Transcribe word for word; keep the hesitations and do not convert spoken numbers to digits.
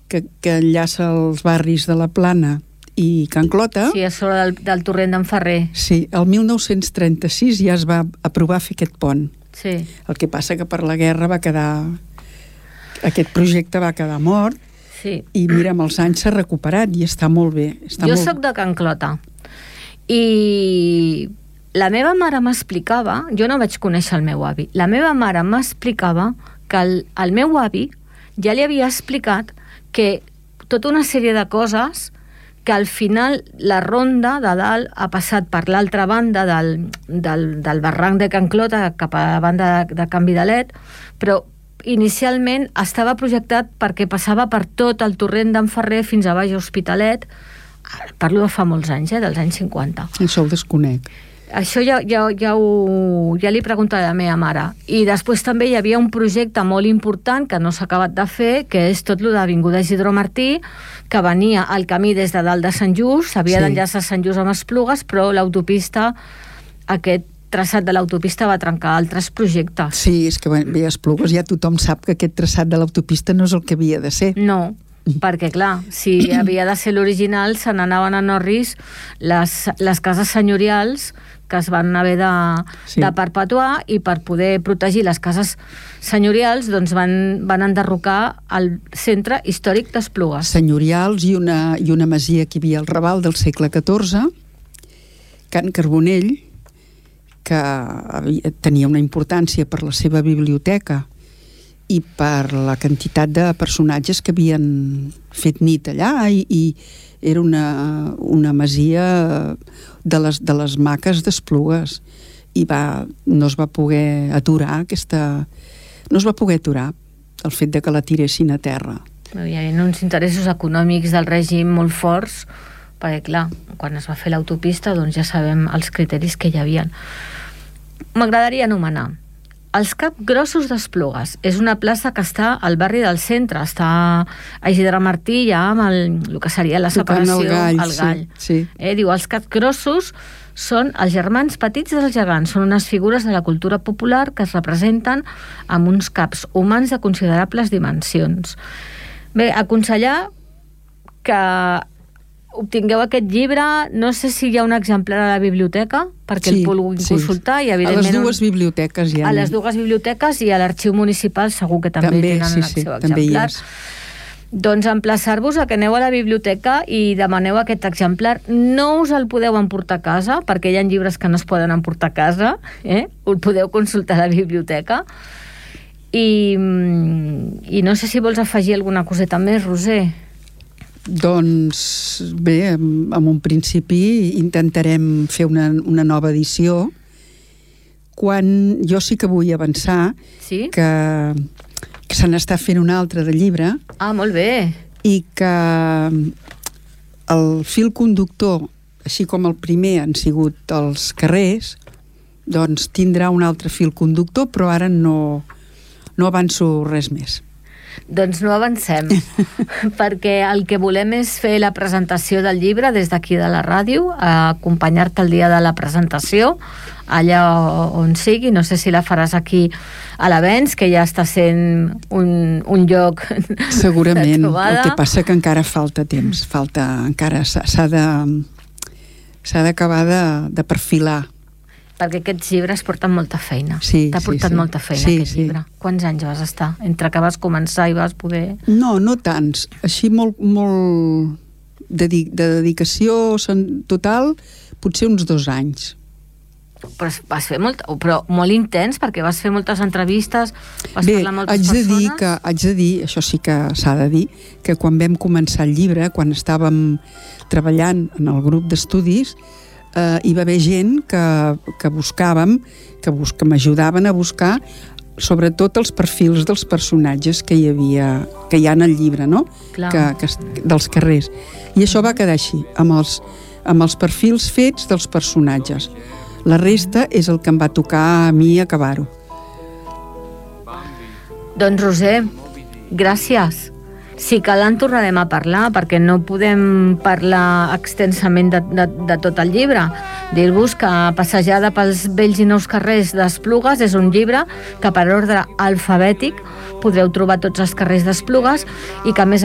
que, que enllaça els barris de la Plana i Can Clota. Sí, a sobre del, del torrent d'en Ferrer. Sí, el mil nou-cents trenta-sis ja es va aprovar fer aquest pont. Sí. El que passa que per la guerra va quedar... Aquest projecte va quedar mort. Sí. I mira, amb els anys s'ha recuperat i està molt bé. Està jo molt... sóc de Can Clota i la meva mare m'explicava, jo no vaig conèixer el meu avi, la meva mare m'explicava que el, el meu avi ja li havia explicat que tota una sèrie de coses que al final la ronda de dalt ha passat per l'altra banda del, del, del barranc de Can Clota cap a la banda de, de Can Vidalet, però inicialment estava projectat perquè passava per tot el torrent d'en Ferrer fins a baix a Hospitalet. Parlo de fa molts anys, eh, dels anys cinquanta. Això ho desconec. Això ja, ja, ja, ho, ja li preguntaré a la meva mare. I després també hi havia un projecte molt important que no s'ha acabat de fer, que és tot lo d'Avinguda Isidro Martí, que venia al camí des de dalt de Sant Just, s'havia sí. d'enllaçar Sant Just amb Esplugues, però l'autopista, aquest traçat de l'autopista va trencar altres projectes. Sí, és que bé, Esplugues ja tothom sap que aquest traçat de l'autopista no és el que havia de ser. No, perquè clar, si havia de ser l'original se n'anaven a Norris les, les cases senyorials que es van haver de, sí. de perpetuar, i per poder protegir les cases senyorials doncs van, van enderrocar el centre històric d'Esplugues. Senyorials i una, i una masia que hi havia al Raval del segle catorze, Can Carbonell, que havia, tenia una importància per la seva biblioteca i per la quantitat de personatges que havien fet nit allà, i, i era una, una masia de les, de les maques d'Esplugues, i va, no es va poder aturar aquesta... no es va poder aturar el fet de que la tiressin a terra. Hi havia uns interessos econòmics del règim molt forts, perquè clar, quan es va fer l'autopista doncs ja sabem els criteris que hi havia. M'agradaria anomenar els Capgrossos d'Esplugues. És una plaça que està al barri del centre, està a Isidre Martí, ja amb el, el que seria la separació, el gall. El gall. Sí, sí. Eh, diu, els Capgrossos són els germans petits dels gegants, són unes figures de la cultura popular que es representen amb uns caps humans de considerables dimensions. Bé, aconsellar que obtingueu aquest llibre, no sé si hi ha un exemplar a la biblioteca perquè sí, el puguin sí. consultar, i evidentment a les dues biblioteques hi ha. A les dues biblioteques i a l'Arxiu Municipal segur que també, també tenen sí, el seu sí, exemplar. Doncs emplaçar-vos a que aneu a la biblioteca i demaneu aquest exemplar. No us el podeu emportar a casa, perquè hi ha llibres que no es poden emportar a casa, eh? Ho podeu consultar a la biblioteca. I, i no sé si vols afegir alguna coseta més, Roser. Doncs bé, en un principi intentarem fer una, una nova edició. Quan jo sí que vull avançar, sí? que, que se n'està fent una altra de llibre. Ah, molt bé. I que el fil conductor, així com el primer han sigut els carrers, doncs tindrà un altre fil conductor, però ara no, no avanço res més. Doncs no avancem, perquè el que volem és fer la presentació del llibre des d'aquí de la ràdio, acompanyar-te el dia de la presentació, allà on sigui. No sé si la faràs aquí a l'Avenç, que ja està sent un, un lloc segurament, de trobada. El que passa que encara falta temps, falta, encara s'ha de s'ha d'acabar de, de perfilar. Perquè aquests llibres porten molta feina. Sí, T'ha portat sí, sí. molta feina, sí, aquest sí. llibre. Quants anys vas estar? Entre que vas començar i vas poder... No, no tants. Així molt, molt de, de dedicació total, potser uns dos anys. Però vas fer molt, però molt intens, perquè vas fer moltes entrevistes, vas Bé, parlar amb moltes haig de persones... dir que, haig de dir, això sí que s'ha de dir, que quan vam començar el llibre, quan estàvem treballant en el grup d'estudis, Uh, hi va haver gent que, que buscàvem, que, bus que m'ajudaven a buscar sobretot els perfils dels personatges que hi havia, que hi ha en el llibre, no? Que, que, dels carrers. I això va quedar així, amb els, amb els perfils fets dels personatges. La resta és el que em va tocar a mi acabar-ho. Doncs Roser, gràcies. Si cal en tornarem a parlar, perquè no podem parlar extensament de, de, de tot el llibre. Dir-vos que Passejada pels vells i nous carrers d'Esplugues és un llibre que per ordre alfabètic podreu trobar tots els carrers d'Esplugues i que a més